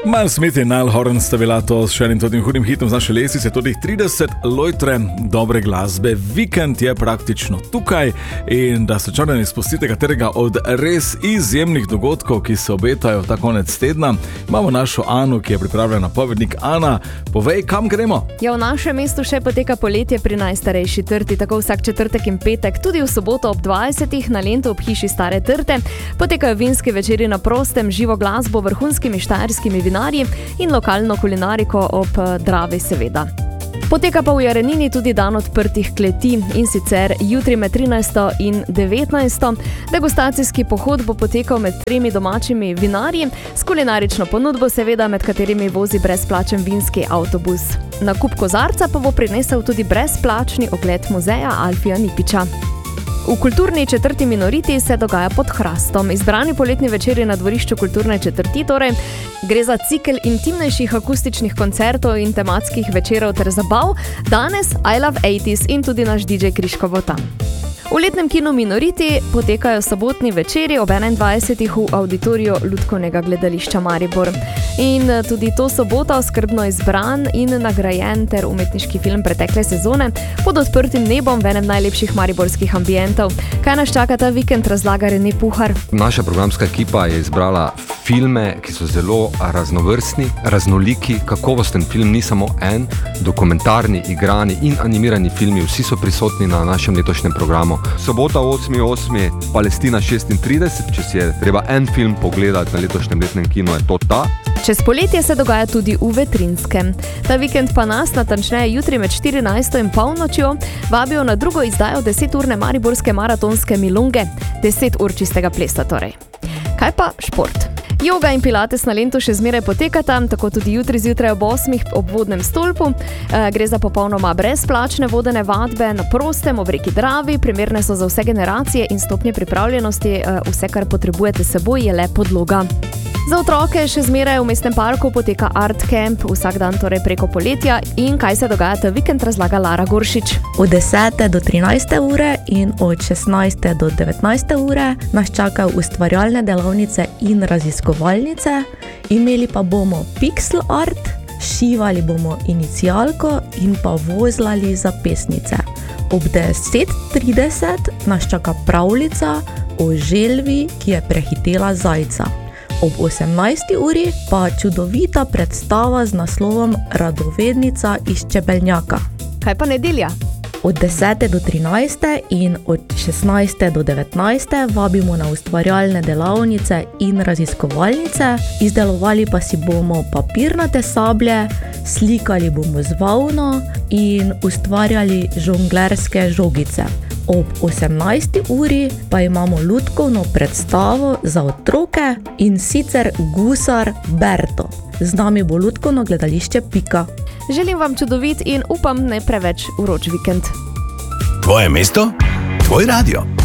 Miles Smith in Niall Horan sta bila to s še enim todim hudim hitom z naše lestvice, tudi 30 lojtre dobre glasbe. Vikend je praktično tukaj in da se čarno izpustite katerega od res izjemnih dogodkov, ki se obetajo ta konec tedna, imamo našo Anu, ki je pripravljena povednik. Ana, povej, kam gremo? Ja, v našem mestu še poteka poletje pri najstarejši trti, tako vsak četrtek in petek, tudi v soboto ob 20. na Lentu ob hiši Stare trte. Potekajo vinski večeri na prostem, živo glasbo, vrhunskimi štajerskimi vinarji in lokalno kulinariko ob Dravi seveda. Poteka pa v Jarenini tudi dan odprtih kleti in sicer jutri med 13. in 19. Degustacijski pohod bo potekal med 3 domačimi vinarji, s kulinarično ponudbo seveda, med katerimi vozi brezplačen vinski avtobus. Nakup kozarca pa bo prinesel tudi brezplačni ogled muzeja Alfija Nipiča. V kulturni četrti Minoriti se dogaja pod hrastom. Izbrani poletni večeri na dvorišču kulturne četrti, torej gre za cikel intimnejših akustičnih koncertov in tematskih večerov ter zabav. Danes I Love 80s in tudi naš DJ Kriško bo tam. V letnem kinu Minoriti potekajo sobotni večeri ob 21. v auditoriju Lutkovnega gledališča Maribor. In tudi to sobota skrbno izbran in nagrajen ter umetniški film pretekle sezone pod odprtim nebom v enem najlepših mariborskih ambientov. Kaj nas čaka ta vikend, razlaga Rene Puhar. Naša programska ekipa je izbrala filme, ki so zelo raznovrstni, raznoliki, kakovosten film, ni samo en, dokumentarni, igrani in animirani filmi, vsi so prisotni na našem letošnjem programu. Sobota 8.8. Palestina 36, če si je treba en film pogledati na letošnjem letnem kinu, je to ta. Čez poletje se dogaja tudi v Vetrinskem. Ta vikend pa nas, natančneje jutri med 14. in polnočjo, vabijo na drugo izdajo 10-urne mariborske maratonske milonge, 10 ur čistega plesa torej. Kaj pa šport? Joga in pilates na Lentu še zmeraj potekata, tako tudi jutri zjutraj ob 8. ob vodnem stolpu. Gre za popolnoma brezplačne vodene vadbe na prostem ob reki Dravi, primerne so za vse generacije in stopnje pripravljenosti. Vse, kar potrebujete s seboj, je le podloga. Za otroke še zmeraj v mestnem parku poteka Art Camp, vsak dan torej preko poletja. In kaj se dogaja ta vikend, razlaga Lara Goršič. Od 10. do 13. ure in od 16. do 19. ure nas čakajo ustvarjalne delavnice in raziskovalnice. Imeli pa bomo pixel art, šivali bomo inicialko in pa vozlali zapesnice. Ob 10.30 nas čaka pravljica o želvi, ki je prehitela zajca. Ob 18. uri pa čudovita predstava z naslovom Radovednica iz Čebelnjaka. Kaj pa nedelja? Od 10. do 13. in od 16. do 19. vabimo na ustvarjalne delavnice in raziskovalnice. Izdelovali pa si bomo papirnate sablje, slikali bomo z volno in ustvarjali žonglerske žogice. Ob 18. uri pa imamo lutkovno predstavo za otroke in sicer Gusar Berto. Z nami bo lutkovno gledališče Pika. Želim vam čudovit in upam ne preveč vroč vikend. Tvoje mesto, tvoj radio.